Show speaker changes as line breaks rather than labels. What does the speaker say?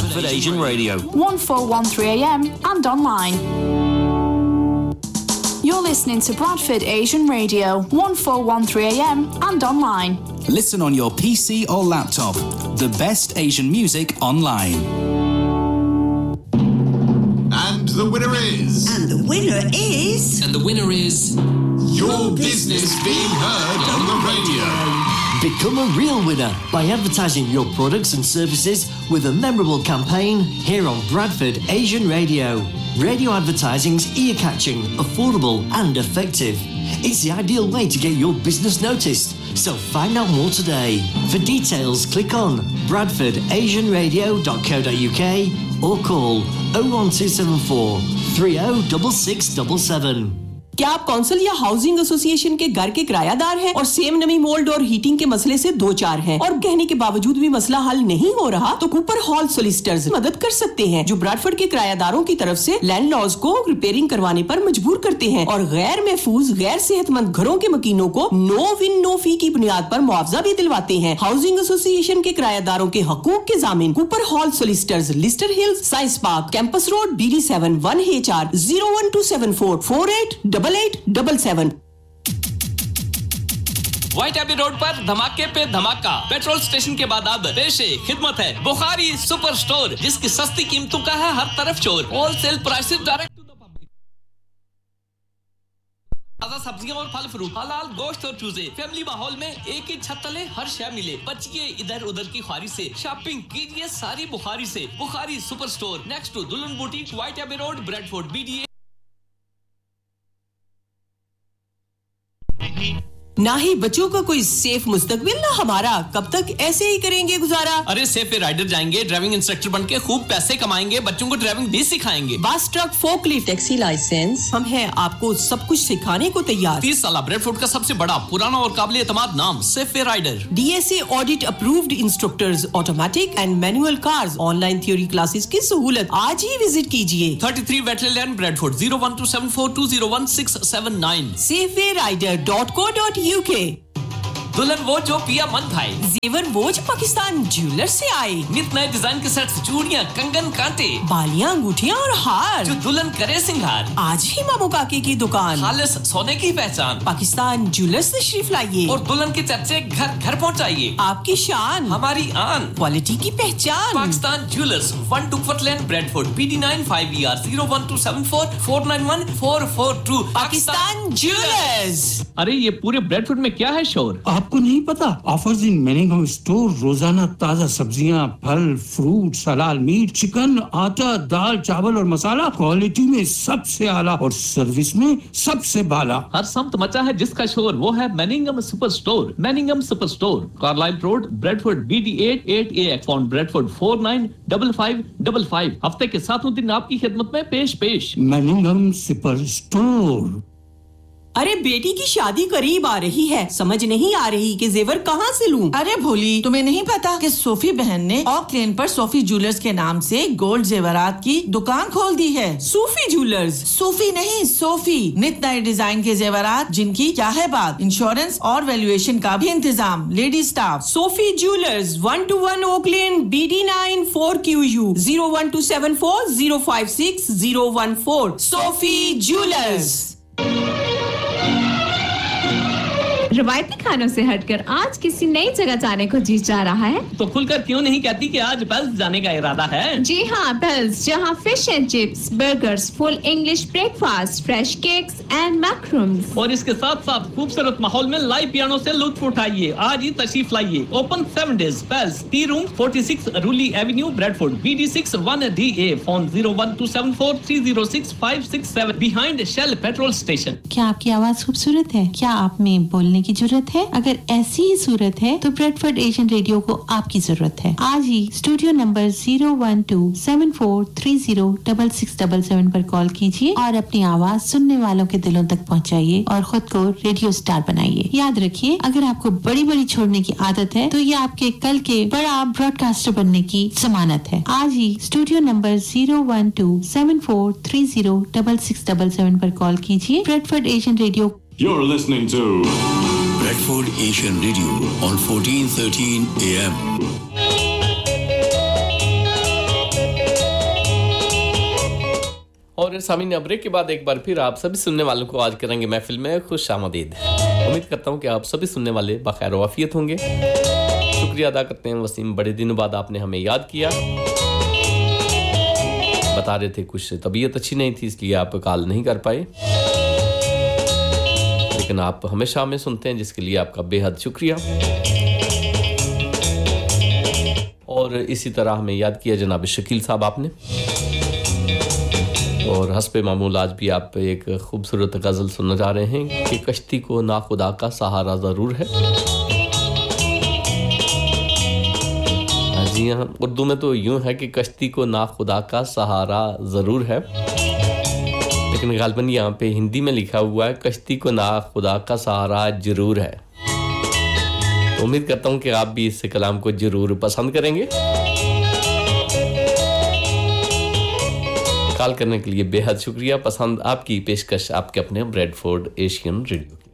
Bradford Asian Radio.
1413 AM and online. You're listening to Bradford Asian Radio, 1413 AM and online.
Listen on your PC or laptop. The best Asian music online.
And the winner is...
And the winner is...
And the winner is...
Your business being heard on the radio.
Become a real winner by advertising your products and services with a memorable campaign here on Bradford Asian Radio. Radio advertising's ear-catching, affordable and effective. It's the ideal way to get your business noticed. So find out more today. For details, click on bradfordasianradio.co.uk or call 01274 306677.
क्या आप council या housing association के घर के किरायादार हैं और same नमी mould और हीटिंग के मसले से दो चार हैं और कहने के बावजूद भी मसला हल नहीं हो रहा तो कूपर हॉल सॉलिसिटर्स मदद कर सकते हैं जो ब्रैडफोर्ड के किरायादारों की तरफ से लैंडलॉर्ड्स को रिपेयरिंग करवाने पर मजबूर करते हैं और गैर महफूज गैर सेहतमंद घरों के मकीनों को नो विन नो फी की बुनियाद पर मुआवजा भी दिलवाते हैं हाउसिंग एसोसिएशन के किरायादारों के हकूक के जामिन Cooper hall solicitors Leicester hills science park campus road BD7 1HR 01274 488877
white AB road पर धमाके पे धमाका पेट्रोल स्टेशन के बाद अब पेशे खिदमत है बुखारी सुपर स्टोर जिसकी सस्ती कीमतों का है हर तरफ शोर wholesale prices direct to the public ताजा सब्जियां और फल फ्रूट हलाल गोश्त और चूजे फैमिली माहौल में एक ही छत तले हर शय मिले बचिए इधर उधर की ख्वारी से शॉपिंग कीजिए सारी बुखारी से Bukhari super store next to दुल्हन boutique white AB road Bradford BD8
ना ही बच्चों का कोई सेफ मुस्तकबिल ना हमारा कब तक ऐसे ही करेंगे गुजारा
अरे सेफ राइडर जाएंगे ड्राइविंग इंस्ट्रक्टर बनके खूब पैसे कमाएंगे बच्चों को ड्राइविंग भी सिखाएंगे
bus truck forklift taxi licence हम हैं आपको सब कुछ सिखाने को तैयार
30 साल ब्रैडफोर्ड का सबसे बड़ा पुराना और काबिल एतमाद नाम safe rider
DSA audit approved instructors automatic and manual cars online theory classes की सहूलत आज ही विजिट कीजिए
33 वेटलैंड लैंड ब्रैडफोर्ड 01274201679
safewayrider.co.uk
दुल्हन वो जो पिया मन भाई
जेवर वो जो पाकिस्तान ज्वेलर से आए
नित नए डिजाइन के सेट्स चूड़ियां कंगन कांटे
बालियां अंगूठियां और हार
जो दुल्हन करे सिंगार
आज ही मामू काके की दुकान
खालिस सोने की पहचान
पाकिस्तान ज्वेलर्स तशरीफ लाइए
और दुल्हन के चर्चे घर घर पहुंचाइए
आपकी शान
हमारी आन
क्वालिटी की पहचान
Pakistan jewellers 1 Footland Bradford BD9 5ER 01274 491 442
Pakistan jewellers
अरे ये पूरे ब्रैडफोर्ड में क्या है शोर
आपको नहीं पता ऑफर्स इन मैनिंगम स्टोर रोजाना ताजा सब्जियां फल फ्रूट हलाल मीट चिकन आटा दाल चावल और मसाला क्वालिटी में सबसे आला और सर्विस में सबसे बाला
हर सम्त मचा है जिसका शोर वो है मैनिंगम super store Carlisle road Bradford BD8 8AX phone Bradford 495555 हफ्ते के 7 दिन आपकी खिदमत में पेश
मैनिंगम सुपर स्टोर
अरे बेटी की शादी करीब आ रही है समझ नहीं आ रही कि जेवर कहाँ से लूं
अरे भोली तुम्हें नहीं पता कि सोफी बहन ने ऑक लेन पर सोफी ज्वेलर्स के नाम से गोल्ड जेवरात की दुकान खोल दी है
सोफी ज्वेलर्स
सोफी नहीं सोफी नित नए डिजाइन के जेवरात जिनकी क्या है बात इंश्योरेंस और वैल्यूएशन का भी इंतजाम lady staff
Sophie jewellers 121 okay लेन BD9 4QU 01274 056 014 सोफी ज्वेलर्स
रवायती खानों से हटकर आज किसी नई जगह जाने को जी जा रहा है
तो खुलकर क्यों नहीं कहती कि आज पेल्स जाने का इरादा है
जी हाँ पेल्स जहाँ fish and chips burgers full English breakfast fresh cakes and macros
और इसके साथ साथ खूबसूरत माहौल में लाइव पियानो से लुत्फ उठाइए आज ही तशरीफ लाइए open 7 days pails T room 46 रूली Avenue Bradford BD6 1DA phone 01274306567 behind shell petrol station
क्या आपकी आवाज खूबसूरत है क्या आप में बोलने की जरूरत है अगर ऐसी ही सूरत है तो ब्रैडफोर्ड एशियन रेडियो को आपकी जरूरत है आज ही स्टूडियो नंबर 01274306677 पर कॉल कीजिए और अपनी आवाज सुनने वालों के दिलों तक पहुंचाइए और खुद को रेडियो स्टार बनाइए याद रखिए अगर आपको बड़ी बड़ी छोड़ने की आदत है तो ये आपके कल के बड़ा ब्रॉडकास्टर बनने की जमानत है आज ही स्टूडियो नंबर 01274306677 पर कॉल कीजिए Bradford Asian radio
You're listening to
Bradford Asian Radio on 1413 AM.
और सामीन ब्रेक के बाद एक बार फिर आप सभी सुनने वालों को आज करेंगे महफिल में खुश आमदीद। उम्मीद करता हूं कि आप सभी सुनने वाले बखैर व आफियत होंगे। शुक्रिया अदा करते हैं वसीम, बड़े दिनों बाद आपने हमें याद किया। बता रहे थे कुछ तबीयत अच्छी नहीं थी इसलिए आप कॉल नहीं कर पाए, लेकिन आप हमेशा हमें सुनते हैं जिसके लिए आपका बेहद शुक्रिया। और इसी तरह हमें याद किया जनाब शकील साहब आपने, और हस्बे मामूल आज भी आप एक खूबसूरत गज़ल सुनने जा रहे हैं कि कश्ती को ना खुदा का सहारा ज़रूर है। जी हाँ, उर्दू में तो यूं है कि कश्ती को ना खुदा का सहारा ज़रूर है, लेकिन गालबन यहाँ पे हिंदी में लिखा हुआ है कश्ती को ना खुदा का सहारा जरूर है। तो उम्मीद करता हूँ कि आप भी इस कलाम को जरूर पसंद करेंगे। कॉल करने के लिए बेहद शुक्रिया। पसंद आपकी, पेशकश आपके अपने ब्रेडफोर्ड एशियन रेडियो की।